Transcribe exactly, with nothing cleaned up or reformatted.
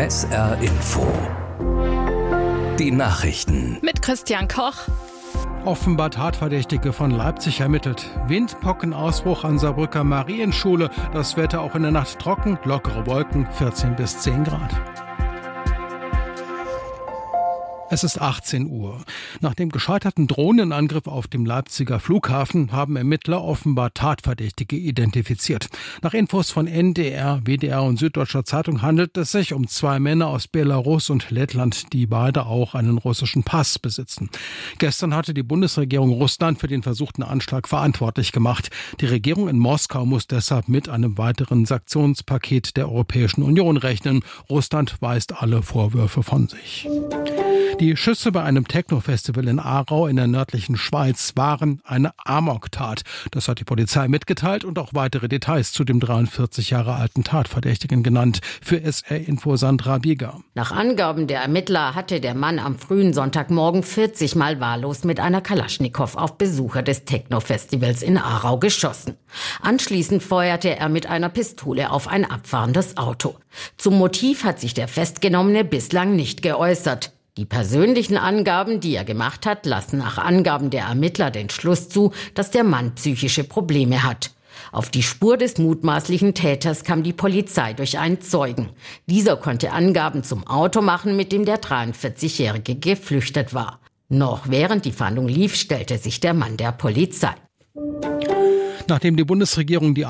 S R Info. Die Nachrichten. Mit Christian Koch. Offenbar Tatverdächtige von Leipzig ermittelt. Windpockenausbruch an Saarbrücker Marienschule. Das Wetter auch in der Nacht trocken, lockere Wolken, vierzehn bis zehn Grad. Es ist achtzehn Uhr. Nach dem gescheiterten Drohnenangriff auf dem Leipziger Flughafen haben Ermittler offenbar Tatverdächtige identifiziert. Nach Infos von N D R, W D R und Süddeutscher Zeitung handelt es sich um zwei Männer aus Belarus und Lettland, die beide auch einen russischen Pass besitzen. Gestern hatte die Bundesregierung Russland für den versuchten Anschlag verantwortlich gemacht. Die Regierung in Moskau muss deshalb mit einem weiteren Sanktionspaket der Europäischen Union rechnen. Russland weist alle Vorwürfe von sich. Die Schüsse bei einem Techno-Festival in Aarau in der nördlichen Schweiz waren eine Amoktat. Das hat die Polizei mitgeteilt und auch weitere Details zu dem dreiundvierzig Jahre alten Tatverdächtigen genannt. Für S R-Info Sandra Bieger. Nach Angaben der Ermittler hatte der Mann am frühen Sonntagmorgen vierzig Mal wahllos mit einer Kalaschnikow auf Besucher des Techno-Festivals in Aarau geschossen. Anschließend feuerte er mit einer Pistole auf ein abfahrendes Auto. Zum Motiv hat sich der Festgenommene bislang nicht geäußert. Die persönlichen Angaben, die er gemacht hat, lassen nach Angaben der Ermittler den Schluss zu, dass der Mann psychische Probleme hat. Auf die Spur des mutmaßlichen Täters kam die Polizei durch einen Zeugen. Dieser konnte Angaben zum Auto machen, mit dem der dreiundvierzigjährige geflüchtet war. Noch während die Fahndung lief, stellte sich der Mann der Polizei. Nachdem die Bundesregierung die